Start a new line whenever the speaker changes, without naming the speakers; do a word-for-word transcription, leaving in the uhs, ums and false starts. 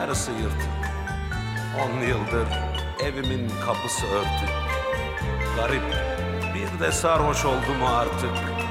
yarısı yırtık. On yıldır evimin kapısı örtük. Garip, bir de sarhoş oldu mu artık?